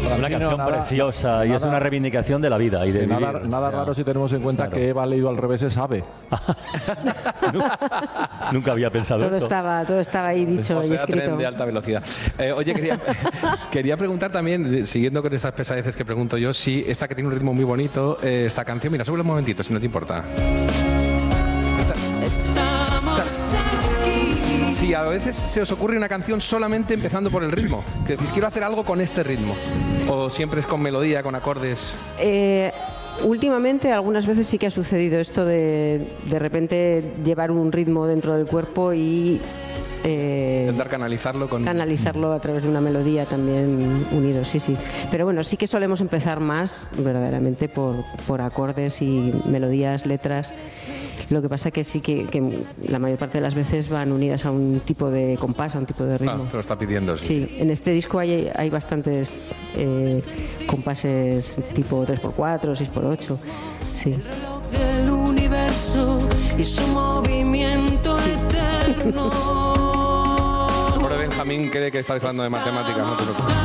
Una canción preciosa y es una reivindicación de la vida y de vivir. Nada raro si tenemos en cuenta que Eva leído al revés es ave. Nunca había pensado eso. Todo estaba ahí dicho y escrito. Tren de alta velocidad. Oye, quería preguntar también, siguiendo con estas pesadeces que pregunto yo, si esta que tiene un ritmo muy bonito, esta canción, mira, sube un momentito, si no te importa. Si a veces se os ocurre una canción solamente empezando por el ritmo, que decís, quiero hacer algo con este ritmo, o siempre es con melodía, con acordes. Últimamente algunas veces sí que ha sucedido esto de repente llevar un ritmo dentro del cuerpo y intentar canalizarlo a través de una melodía también unido, sí. Pero bueno, sí que solemos empezar más verdaderamente por acordes y melodías, letras. Lo que pasa que sí que la mayor parte de las veces van unidas a un tipo de compás, a un tipo de ritmo. Te lo está pidiendo. Sí, en este disco hay bastantes compases tipo 3x4, 6x8. Sí. El reloj del universo y su movimiento eterno. Por Benjamín cree que estáis hablando de matemáticas, no te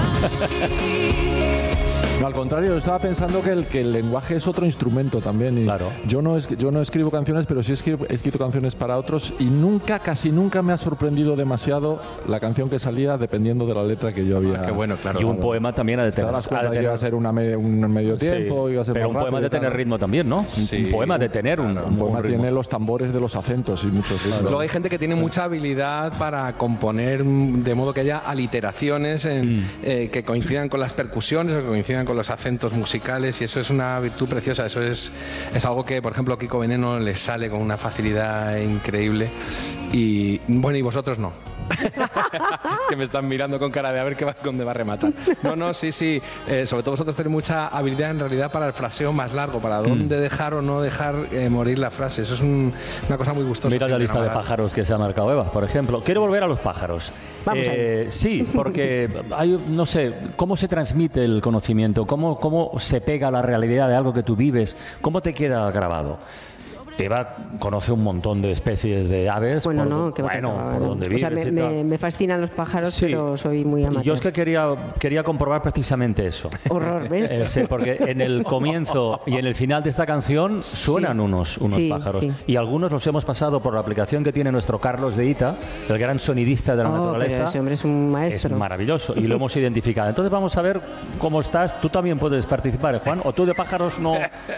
preocupes. No, al contrario, yo estaba pensando que el lenguaje es otro instrumento también. Y claro. Yo no escribo canciones, pero sí he escrito canciones para otros y casi nunca me ha sorprendido demasiado la canción que salía dependiendo de la letra que yo había. Qué bueno, claro. Y un poema también ha de tener. Iba a ser un medio tiempo, iba a ser pero más un poema rápido, de tener ritmo también, ¿no? Sí. Un poema de tener un poema ritmo. tiene los tambores de los acentos y muchos ritmos. Luego hay gente que tiene mucha habilidad para componer de modo que haya aliteraciones que coincidan con las percusiones o que coincidan con los acentos musicales, y eso es una virtud preciosa. Eso es algo que, por ejemplo, a Kiko Veneno le sale con una facilidad increíble. Y bueno, y vosotros no. Es que me están mirando con cara de a ver dónde va a rematar. No, sí. Sobre todo vosotros tenéis mucha habilidad en realidad para el fraseo más largo, para dónde dejar o no dejar morir la frase. Eso es una cosa muy gustosa. Mira la lista de pájaros que se ha marcado Eva, por ejemplo. Quiero volver a los pájaros. Vamos sí, porque no sé, ¿cómo se transmite el conocimiento? ¿Cómo se pega a la realidad de algo que tú vives? ¿Cómo te queda grabado? Eva conoce un montón de especies de aves. Por donde vives. O sea, me fascinan los pájaros, sí, pero soy muy amateur. Yo es que quería comprobar precisamente eso. Horror, ¿ves? Sí, porque en el comienzo y en el final de esta canción suenan unos pájaros. Sí. Y algunos los hemos pasado por la aplicación que tiene nuestro Carlos de Ita, el gran sonidista de la naturaleza. Pero ese hombre es un maestro. Es maravilloso y lo hemos identificado. Entonces vamos a ver cómo estás. Tú también puedes participar, Juan, o tú de pájaros no,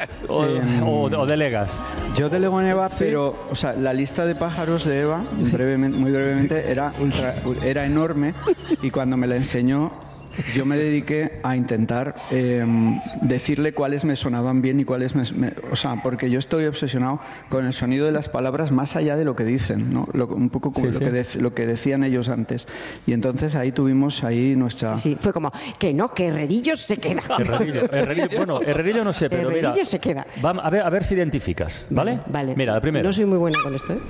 o delegas. Yo delego en Eva, pero la lista de pájaros de Eva, muy brevemente, era enorme, y cuando me la enseñó yo me dediqué a intentar decirle cuáles me sonaban bien y cuáles porque yo estoy obsesionado con el sonido de las palabras más allá de lo que dicen, ¿no? Un poco como lo que decían ellos antes. Y entonces ahí tuvimos nuestra... Sí, fue como, que Herrerillo se queda. Herrerillo no sé, pero Herrerillo mira, se queda. A ver si identificas, ¿vale? Vale. Mira, la primera. No soy muy buena con esto, ¿eh?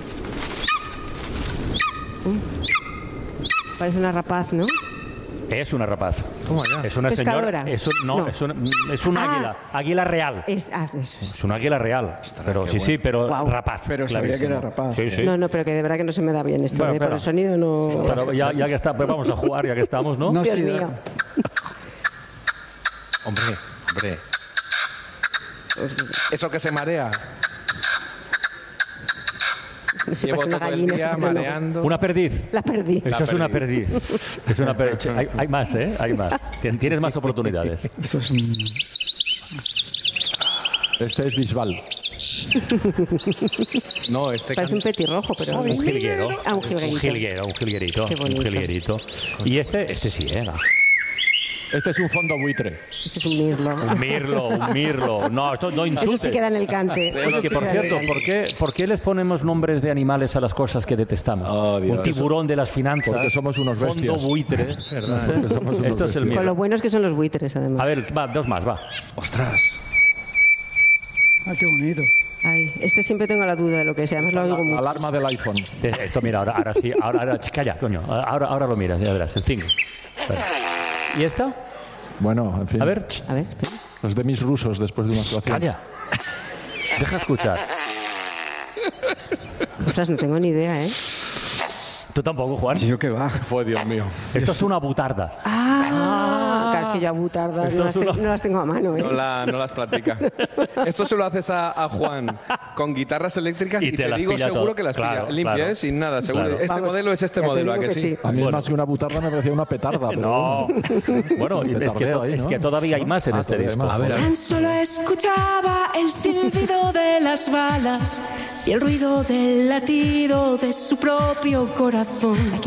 Parece una rapaz, ¿no? Es una rapaz. ¿Cómo ya? Es una pescadora. señora. Es una águila. Águila real. Eso Es una águila real. Pero pero rapaz. Pero sabía que era rapaz. Sí. No, pero que de verdad que no se me da bien esto. Por el sonido no. Pero ya que está, pues vamos a jugar, ya que estamos, ¿no? Dios mío. Hombre. Eso que se marea. Llevo una todo gallina, el día mareando. Una perdiz. La perdiz. Eso es una perdiz. Es una perdiz. Hay más, ¿eh? Hay más. Tienes más oportunidades. Eso es Este es Bisbal. No, parece un petirrojo, pero... Un jilguero. Un jilguerito. Un jilguerito. Qué bonito. Un jilguerito. Y este sí, Este es un fondo buitre. Este es un mirlo. Un mirlo. No, esto no insultes. Eso sí queda en el cante. Que, por cierto, ¿por qué les ponemos nombres de animales a las cosas que detestamos? Un tiburón de las finanzas. Porque somos unos bestias. Fondo buitre. Esto es el mío. Con lo buenos que son los buitres, además. A ver, dos más, va. Ostras. qué bonito. Ay, siempre tengo la duda de lo que es. Además lo oigo mucho. Alarma del iPhone. Esto, mira, ahora sí. Ahora, calla, coño. Ahora lo miras, ya verás. El 5. ¿Y esta? Bueno, en fin. A ver. Los de mis rusos después de una actuación. Calla. Deja escuchar. Ostras, no tengo ni idea, ¿eh? ¿Tú tampoco, Juan? ¿Yo qué va? Fue Dios mío. Esto es una butarda. Claro, es que yo a butardas no las tengo a mano. No las practica. Esto se lo haces a Juan con guitarras eléctricas y te digo seguro todo. que las pilla. Claro, Limpia, claro. Sin nada, seguro. Claro. Este modelo es este modelo, ¿a que sí? A mí más que una butarda me parecía una petarda. Pero No. Bueno, es que todavía hay más en este disco. A ver. Tan solo escuchaba el silbido de las balas y el ruido del latido de su propio corazón.